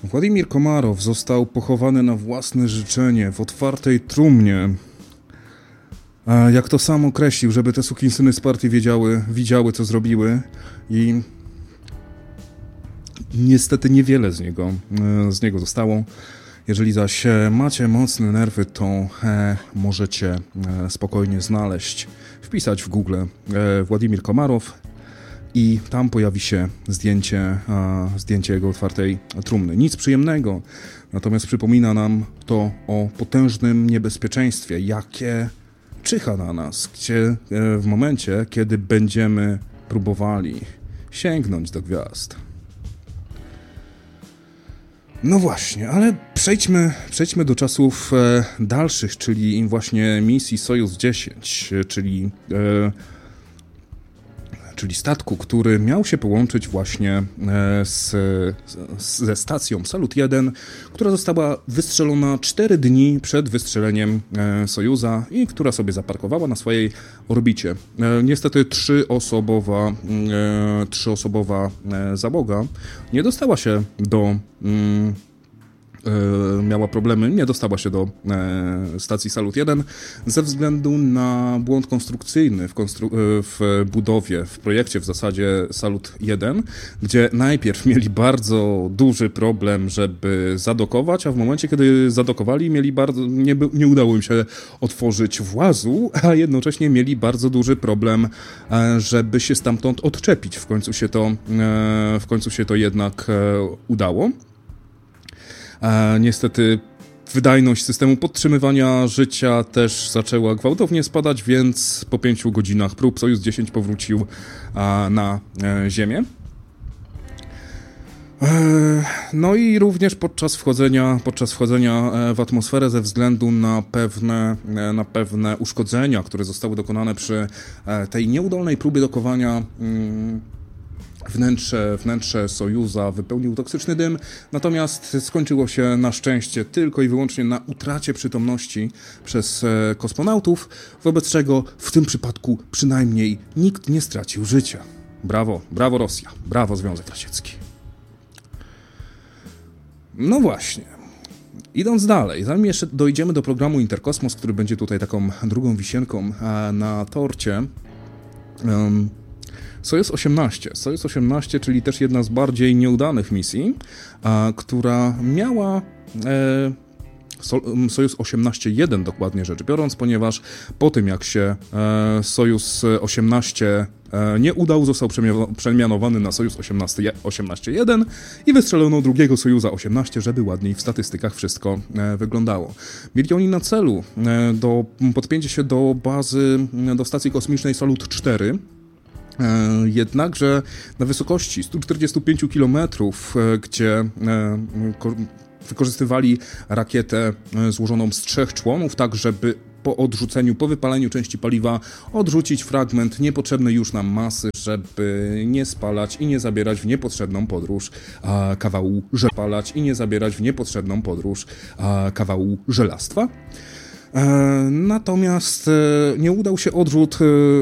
Władimir Komarow został pochowany na własne życzenie w otwartej trumnie. Jak to sam określił, żeby te sukinsyny z partii widziały co zrobiły i niestety niewiele z niego zostało. Jeżeli zaś macie mocne nerwy, to możecie spokojnie wpisać w Google Władimir Komarow i tam pojawi się zdjęcie jego otwartej trumny. Nic przyjemnego, natomiast przypomina nam to o potężnym niebezpieczeństwie, jakie czyha na nas, w momencie, kiedy będziemy próbowali sięgnąć do gwiazd. No właśnie, ale przejdźmy do czasów dalszych, czyli właśnie misji Sojuz 10, czyli statku, który miał się połączyć właśnie ze stacją Salut 1, która została wystrzelona 4 dni przed wystrzeleniem Sojuza i która sobie zaparkowała na swojej orbicie. Niestety trzyosobowa załoga nie dostała się miała problemy, nie dostała się do stacji Salut 1 ze względu na błąd konstrukcyjny w budowie, w projekcie w zasadzie Salut 1, gdzie najpierw mieli bardzo duży problem, żeby zadokować, a w momencie, kiedy zadokowali, nie udało im się otworzyć włazu, a jednocześnie mieli bardzo duży problem, żeby się stamtąd odczepić. W końcu się to jednak udało. Niestety wydajność systemu podtrzymywania życia też zaczęła gwałtownie spadać, więc po 5 godzinach prób Sojuz 10 powrócił na Ziemię. No i również podczas wchodzenia w atmosferę ze względu na pewne uszkodzenia, które zostały dokonane przy tej nieudolnej próbie dokowania, wnętrze Sojuza wypełnił toksyczny dym, natomiast skończyło się na szczęście tylko i wyłącznie na utracie przytomności przez kosmonautów, wobec czego w tym przypadku przynajmniej nikt nie stracił życia. Brawo Rosja, brawo Związek Radziecki. No właśnie, idąc dalej, zanim jeszcze dojdziemy do programu Interkosmos, który będzie tutaj taką drugą wisienką na torcie, Sojuz 18, czyli też jedna z bardziej nieudanych misji, która miała Sojuz 18-1 dokładnie rzecz biorąc, ponieważ po tym jak się Sojuz 18 nie udał, został przemianowany na Sojuz 18-1 i wystrzelono drugiego Sojuza 18, żeby ładniej w statystykach wszystko wyglądało. Mieli oni na celu podpięcie się do stacji kosmicznej Salut 4, jednakże na wysokości 145 km, gdzie wykorzystywali rakietę złożoną z 3 członów, tak żeby po wypaleniu części paliwa odrzucić fragment niepotrzebnej już nam masy, żeby nie spalać i nie zabierać w niepotrzebną podróż kawału żelastwa. Natomiast nie udał się odrzut